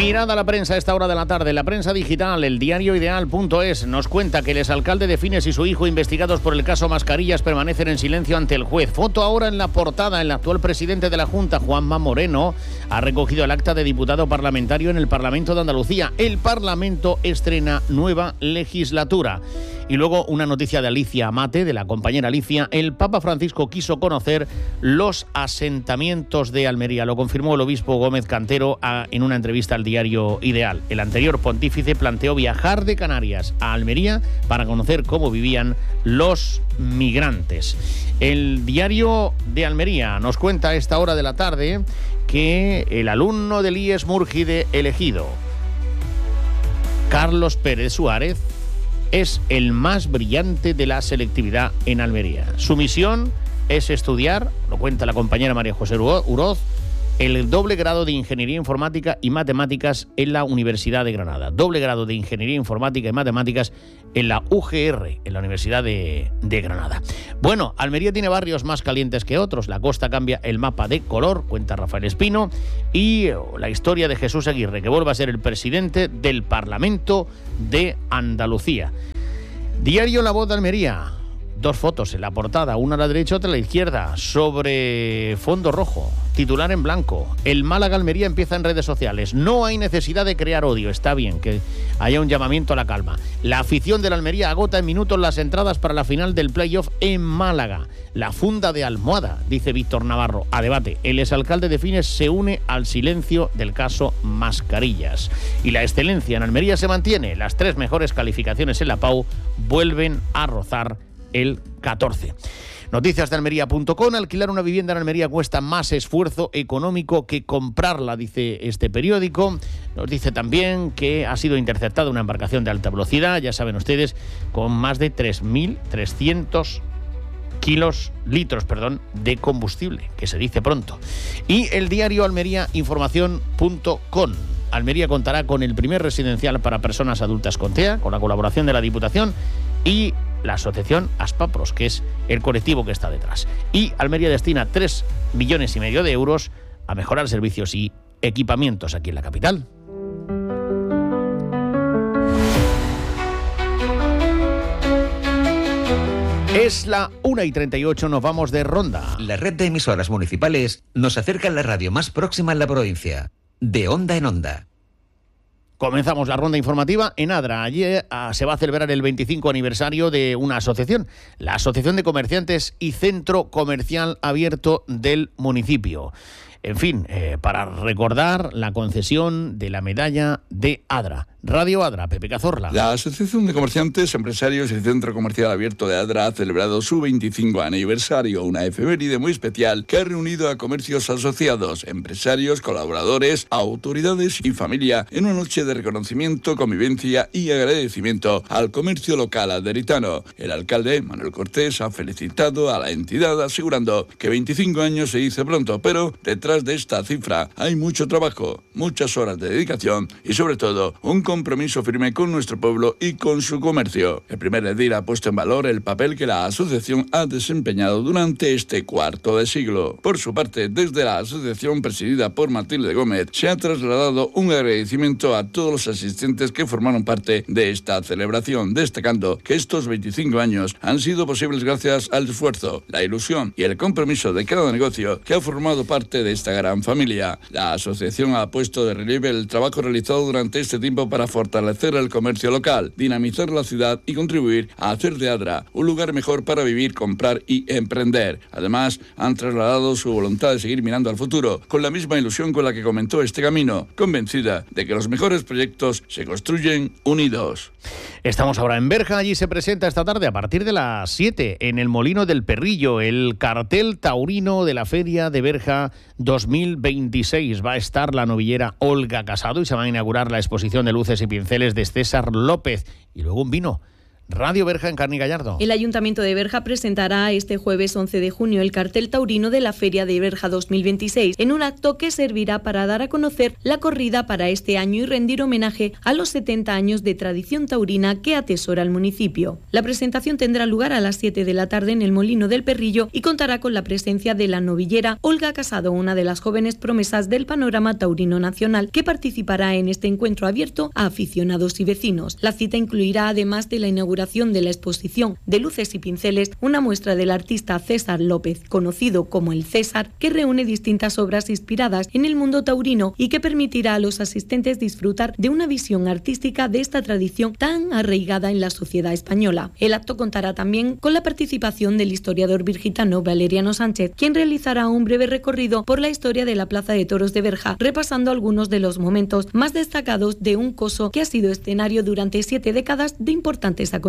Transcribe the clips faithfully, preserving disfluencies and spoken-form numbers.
Mirada a la prensa a esta hora de la tarde. La prensa digital, el diario ideal punto es, nos cuenta que el exalcalde de Fines y su hijo, investigados por el caso Mascarillas, permanecen en silencio ante el juez. Foto ahora en la portada. El actual presidente de la Junta, Juanma Moreno, ha recogido el acta de diputado parlamentario en el Parlamento de Andalucía. El Parlamento estrena nueva legislatura. Y luego una noticia de Alicia Amate, de la compañera Alicia. El Papa Francisco quiso conocer los asentamientos de Almería. Lo confirmó el obispo Gómez Cantero a, en una entrevista al diario Ideal. El anterior pontífice planteó viajar de Canarias a Almería para conocer cómo vivían los migrantes. El diario de Almería nos cuenta a esta hora de la tarde que el alumno del I E S Múrgide elegido, Carlos Pérez Suárez, es el más brillante de la selectividad en Almería. Su misión es estudiar, lo cuenta la compañera María José Uroz, el doble grado de Ingeniería Informática y Matemáticas en la Universidad de Granada. Doble grado de Ingeniería Informática y Matemáticas en la U G R, en la Universidad de, de Granada. Bueno, Almería tiene barrios más calientes que otros. La costa cambia el mapa de color, cuenta Rafael Espino. Y la historia de Jesús Aguirre, que vuelve a ser el presidente del Parlamento de Andalucía. Diario La Voz de Almería. Dos fotos en la portada, una a la derecha, otra a la izquierda, sobre fondo rojo, titular en blanco. El Málaga-Almería empieza en redes sociales. No hay necesidad de crear odio, está bien que haya un llamamiento a la calma. La afición de la Almería agota en minutos las entradas para la final del playoff en Málaga. La funda de almohada, dice Víctor Navarro. A debate, el exalcalde de Fines se une al silencio del caso Mascarillas. Y la excelencia en Almería se mantiene. Las tres mejores calificaciones en la Pau vuelven a rozar el catorce. Noticias de Almería punto com. Alquilar una vivienda en Almería cuesta más esfuerzo económico que comprarla, dice este periódico. Nos dice también que ha sido interceptada una embarcación de alta velocidad, ya saben ustedes, con más de tres mil trescientos kilos, litros, perdón, de combustible, que se dice pronto. Y el diario Almería Información punto com. Almería contará con el primer residencial para personas adultas con TEA, con la colaboración de la Diputación y la asociación Aspapros, que es el colectivo que está detrás. Y Almería destina tres millones y medio de euros a mejorar servicios y equipamientos aquí en la capital. Es la una y treinta y ocho, nos vamos de ronda. La red de emisoras municipales nos acerca a la radio más próxima en la provincia. De onda en onda. Comenzamos la ronda informativa en Adra. Allí eh, se va a celebrar el veinticinco aniversario de una asociación, la Asociación de Comerciantes y Centro Comercial Abierto del municipio. En fin, eh, para recordar la concesión de la medalla de Adra. Radio Adra, Pepe Cazorla. La Asociación de Comerciantes, Empresarios y Centro Comercial Abierto de Adra ha celebrado su veinticinco aniversario, una efeméride muy especial que ha reunido a comercios asociados, empresarios, colaboradores, autoridades y familia en una noche de reconocimiento, convivencia y agradecimiento al comercio local aderitano. El alcalde, Manuel Cortés, ha felicitado a la entidad asegurando que veinticinco años se dice pronto, pero detrás de esta cifra hay mucho trabajo, muchas horas de dedicación y sobre todo un compromiso firme con nuestro pueblo y con su comercio. El primer edil ha puesto en valor el papel que la asociación ha desempeñado durante este cuarto de siglo. Por su parte, desde la asociación presidida por Matilde Gómez, se ha trasladado un agradecimiento a todos los asistentes que formaron parte de esta celebración, destacando que estos veinticinco años han sido posibles gracias al esfuerzo, la ilusión y el compromiso de cada negocio que ha formado parte de esta gran familia. La asociación ha puesto de relieve el trabajo realizado durante este tiempo para fortalecer el comercio local, dinamizar la ciudad y contribuir a hacer de Adra un lugar mejor para vivir, comprar y emprender. Además, han trasladado su voluntad de seguir mirando al futuro, con la misma ilusión con la que comenzó este camino, convencida de que los mejores proyectos se construyen unidos. Estamos ahora en Berja, allí se presenta esta tarde a partir de las siete en el Molino del Perrillo el cartel taurino de la Feria de Berja dos mil veintiséis. Va a estar la novillera Olga Casado y se va a inaugurar la exposición de luces y pinceles de César López. Y luego un vino, Radio Berja en Carni Gallardo. El Ayuntamiento de Berja presentará este jueves once de junio el cartel taurino de la Feria de Berja dos mil veintiséis, en un acto que servirá para dar a conocer la corrida para este año y rendir homenaje a los setenta años de tradición taurina que atesora el municipio. La presentación tendrá lugar a las siete de la tarde en el Molino del Perrillo y contará con la presencia de la novillera Olga Casado, una de las jóvenes promesas del panorama taurino nacional, que participará en este encuentro abierto a aficionados y vecinos. La cita incluirá, además de la inauguración de la exposición de luces y pinceles, una muestra del artista César López, conocido como el César, que reúne distintas obras inspiradas en el mundo taurino y que permitirá a los asistentes disfrutar de una visión artística de esta tradición tan arraigada en la sociedad española. El acto contará también con la participación del historiador virgitano Valeriano Sánchez, quien realizará un breve recorrido por la historia de la Plaza de Toros de Berja, repasando algunos de los momentos más destacados de un coso que ha sido escenario durante siete décadas de importantes acontecimientos.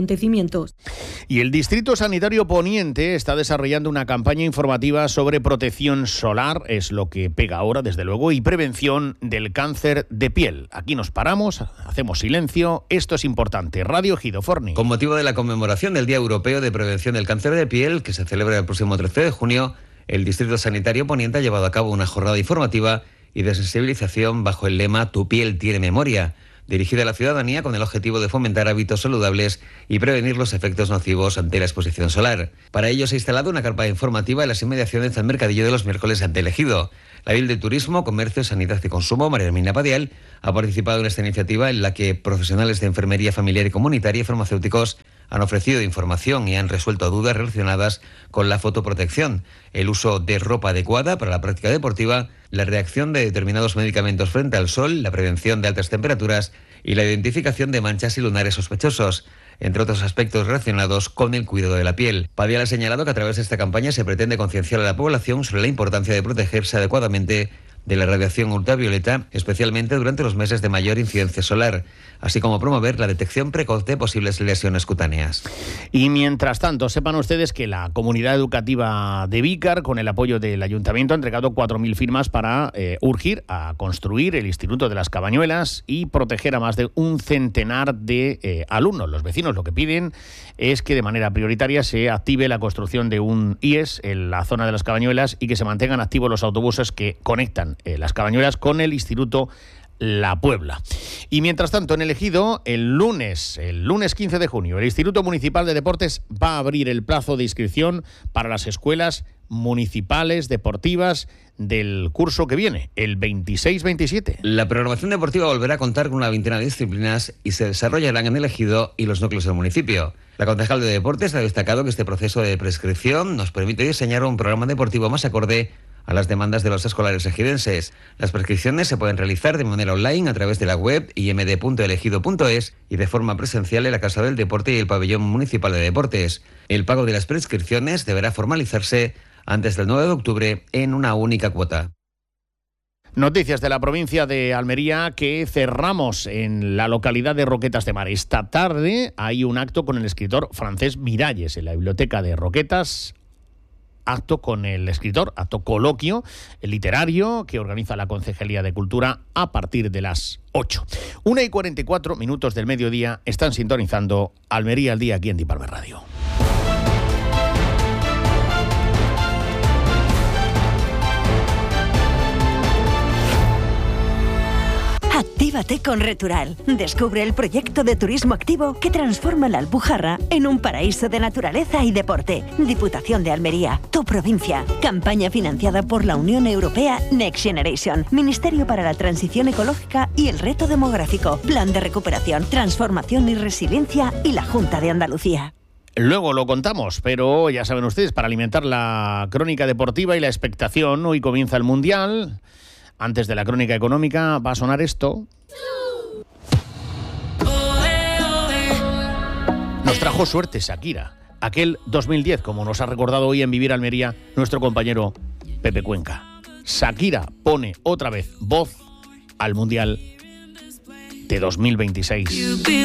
Y el Distrito Sanitario Poniente está desarrollando una campaña informativa sobre protección solar, es lo que pega ahora, desde luego, y prevención del cáncer de piel. Aquí nos paramos, hacemos silencio, esto es importante. Radio Ejido, Forni. Con motivo de la conmemoración del Día Europeo de Prevención del Cáncer de Piel, que se celebra el próximo trece de junio, el Distrito Sanitario Poniente ha llevado a cabo una jornada informativa y de sensibilización bajo el lema Tu piel tiene memoria, dirigida a la ciudadanía con el objetivo de fomentar hábitos saludables y prevenir los efectos nocivos ante la exposición solar. Para ello se ha instalado una carpa informativa en las inmediaciones del mercadillo de los miércoles ante el Ejido. La Edil de Turismo, Comercio, Sanidad y Consumo, María Hermina Padial, ha participado en esta iniciativa en la que profesionales de enfermería familiar y comunitaria y farmacéuticos han ofrecido información y han resuelto dudas relacionadas con la fotoprotección, el uso de ropa adecuada para la práctica deportiva, la reacción de determinados medicamentos frente al sol, la prevención de altas temperaturas y la identificación de manchas y lunares sospechosos, entre otros aspectos relacionados con el cuidado de la piel. Padial ha señalado que a través de esta campaña se pretende concienciar a la población sobre la importancia de protegerse adecuadamente de la radiación ultravioleta, especialmente durante los meses de mayor incidencia solar, así como promover la detección precoz de posibles lesiones cutáneas. Y mientras tanto, sepan ustedes que la comunidad educativa de Vícar, con el apoyo del Ayuntamiento, ha entregado cuatro mil firmas para eh, urgir a construir el Instituto de las Cabañuelas y proteger a más de un centenar de eh, alumnos. Los vecinos lo que piden es que de manera prioritaria se active la construcción de un I E S en la zona de las Cabañuelas y que se mantengan activos los autobuses que conectan eh, las Cabañuelas con el Instituto La Puebla. Y mientras tanto, en el Ejido, el lunes, el lunes quince de junio, el Instituto Municipal de Deportes va a abrir el plazo de inscripción para las escuelas municipales deportivas del curso que viene, el veintiséis veintisiete. La programación deportiva volverá a contar con una veintena de disciplinas y se desarrollarán en el Ejido y los núcleos del municipio. La concejal de Deportes ha destacado que este proceso de prescripción nos permite diseñar un programa deportivo más acorde a las demandas de los escolares ejidenses. Las prescripciones se pueden realizar de manera online a través de la web i eme de punto elegido punto es y de forma presencial en la Casa del Deporte y el Pabellón Municipal de Deportes. El pago de las prescripciones deberá formalizarse antes del nueve de octubre en una única cuota. Noticias de la provincia de Almería que cerramos en la localidad de Roquetas de Mar. Esta tarde hay un acto con el escritor francés Miralles en la biblioteca de Roquetas. Acto con el escritor, acto coloquio literario que organiza la Concejalía de Cultura a partir de las ocho. una y cuarenta y cuatro minutos del mediodía, están sintonizando Almería al día aquí en Dipalme Radio. Actívate con Retural. Descubre el proyecto de turismo activo que transforma la Alpujarra en un paraíso de naturaleza y deporte. Diputación de Almería, tu provincia. Campaña financiada por la Unión Europea Next Generation, Ministerio para la Transición Ecológica y el Reto Demográfico, Plan de Recuperación, Transformación y Resiliencia y la Junta de Andalucía. Luego lo contamos, pero ya saben ustedes, para alimentar la crónica deportiva y la expectación, hoy comienza el Mundial. Antes de la crónica económica va a sonar esto. Nos trajo suerte Shakira, aquel dos mil diez, como nos ha recordado hoy en Vivir Almería nuestro compañero Pepe Cuenca. Shakira pone otra vez voz al Mundial de dos mil veintiséis.